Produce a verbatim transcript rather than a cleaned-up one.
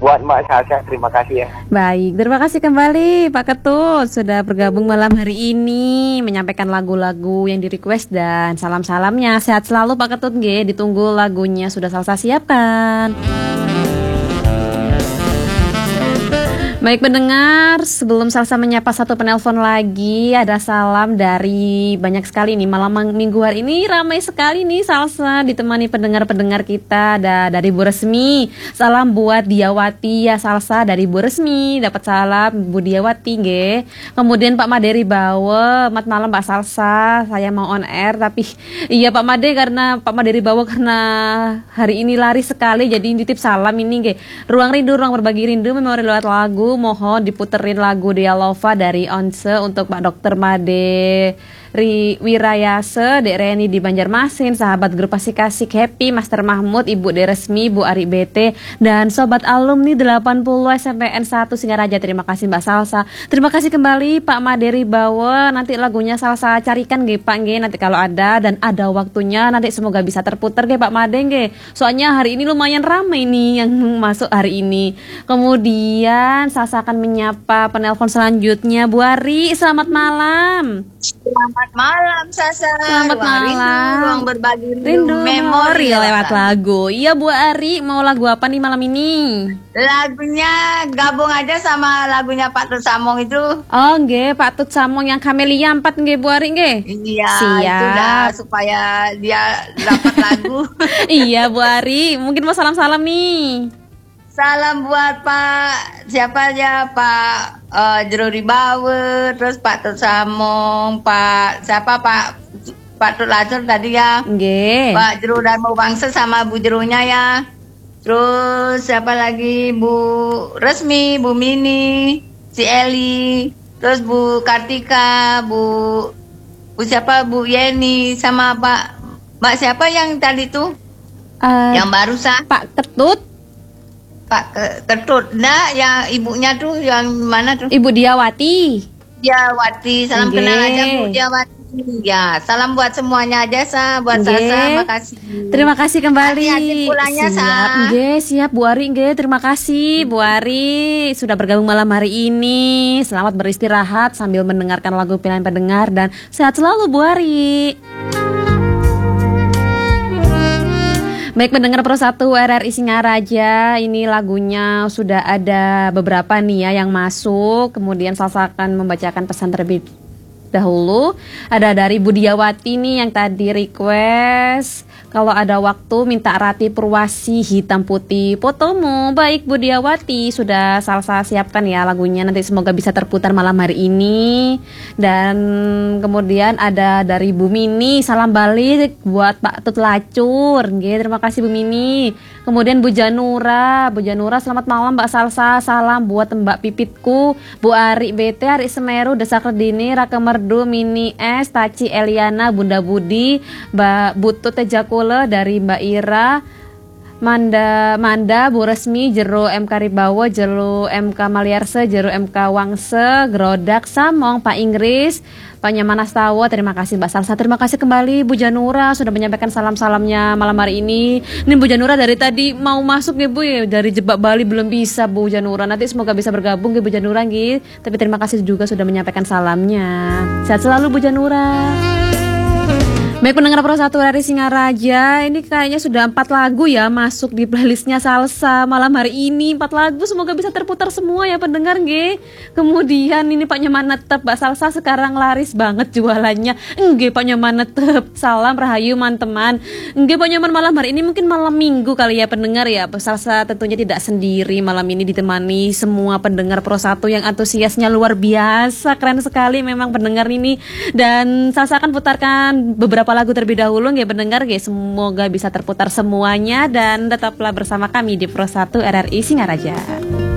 buat Mbak Salsa, terima kasih ya. Baik, terima kasih kembali Pak Ketut sudah bergabung malam hari ini menyampaikan lagu-lagu yang di request dan salam-salamnya. Sehat selalu Pak Ketut nggih, ditunggu lagunya sudah Salsa siapkan. Baik pendengar, sebelum Salsa menyapa satu penelpon lagi, ada salam dari banyak sekali nih. Malam minggu hari ini ramai sekali nih Salsa ditemani pendengar-pendengar kita. Ada dari Bu Resmi, salam buat Diawati ya Salsa dari Bu Resmi. Dapat salam Bu Diawati nggih. Kemudian Pak Maderi Bawe, mat malam Pak Salsa, saya mau on air tapi iya Pak Made karena Pak Maderi Bawe karena hari ini lari sekali jadi nitip salam ini nggih. Ruang rindu, ruang berbagi rindu memori lewat lagu. Mohon diputerin lagu Dialova dari Once untuk Pak Dokter Made Ri Wirayase, Dek Reni di Banjarmasin, sahabat grup Asik-Asik Happy, Master Mahmud, Ibu De Resmi, Bu Ari B T, dan sobat alumni delapan puluh S M P N satu Singaraja. Terima kasih Mbak Salsa. Terima kasih kembali Pak Maderi Bawa. Nanti lagunya Salsa carikan nggih Pak nggih nanti kalau ada dan ada waktunya nanti semoga bisa terputar nggih Pak Made nggih. Soalnya hari ini lumayan ramai nih yang masuk hari ini. Kemudian Salsa akan menyapa penelpon selanjutnya Bu Ari. Selamat malam. Selamat malam Sasa. Selamat ruang malam. Rindu, ruang berbagi rindu, Rindu memori memori lewat lagu. Iya Bu Ari, mau lagu apa nih malam ini? Lagunya gabung aja sama lagunya Pak Tut Samong itu. Oh nggih, Pak Tut Samong yang Kamelia empat nggih Bu Ari nggih. Iya, Siap. itu dah supaya dia dapat lagu. Iya Bu Ari, mungkin mau salam-salam nih. Salam buat Pak siapa aja Pak uh, Jeruri Bawe, terus Pak Tut Samong, Pak siapa Pak Pak Tut Lacur tadi ya. Nggih. Pak Jeru Darmo Bangsa sama Bu Jerunya ya. Terus siapa lagi Bu Resmi, Bu Mini, si Eli, terus Bu Kartika, Bu Bu siapa Bu Yeni sama Pak Mbak siapa yang tadi tuh? Uh, yang barusan Pak Ketut. Pak Ketut, nah yang ibunya tuh yang mana tuh? Ibu Diawati. Diawati, salam Nggih. kenal aja Bu Diawati. Ya, salam buat semuanya aja Sa, buat Nggih. Sasa, makasih. Terima kasih kembali. Hati-hati pulangnya, Sa. Siap, nggih, siap Bu Ari nggih. Terima kasih Bu Ari sudah bergabung malam hari ini. Selamat beristirahat sambil mendengarkan lagu pilihan pendengar dan sehat selalu Bu Ari. Baik pendengar Pro satu R R I Singaraja, ini lagunya sudah ada beberapa nih ya yang masuk. Kemudian Salsa akan membacakan pesan terlebih dahulu. Ada dari Bu Diawati nih yang tadi request. Kalau ada waktu minta Rati Purwasi hitam putih fotomu. Baik Bu Diawati, sudah Salsa siapkan ya lagunya. Nanti semoga bisa terputar malam hari ini. Dan kemudian ada dari Bu Mini, salam balik buat Pak Tut Lacur. Nggih, terima kasih Bu Mini. Kemudian Bu Janura, Bu Janura selamat malam Mbak Salsa. Salam buat Mbak Pipitku, Bu Ari B T, Ari Semeru, Desa Kerdini, Raka Merdu, Mini S, Taci Eliana, Bunda Budi, Mbak Butut Tejakul dari Mbak Ira, Manda, Manda, Bu Resmi, Jero M K Ribawa, Jero M K Maliarse, Jero M K Wangse, Grodak, Samong, Pak Inggris, Pak Nyamanas Tawa. Terima kasih Mbak Salsa. Terima kasih kembali Bu Janura sudah menyampaikan salam-salamnya malam hari ini. Ini Bu Janura dari tadi mau masuk ya Bu ya, dari Jebak Bali belum bisa Bu Janura. Nanti semoga bisa bergabung ya Bu Janura nggih. Tapi terima kasih juga sudah menyampaikan salamnya. Sehat selalu Bu Janura. Baik pendengar Pro satu dari Singaraja, ini kayaknya sudah empat lagu ya masuk di playlistnya Salsa malam hari ini. Empat lagu, semoga bisa terputar semua ya pendengar nggih. Kemudian ini Pak Nyamanetep, Mbak Salsa sekarang laris banget jualannya. Nggih Pak Nyamanetep, salam rahayu man-teman. Nggih Pak Nyaman, malam hari ini mungkin malam minggu kali ya pendengar ya. Salsa tentunya tidak sendiri, malam ini ditemani semua pendengar Pro satu yang antusiasnya luar biasa. Keren sekali memang pendengar ini. Dan Salsa akan putarkan beberapa lagu terlebih dahulu nggih pendengar nggih, semoga bisa terputar semuanya dan tetaplah bersama kami di Pro satu R R I Singaraja.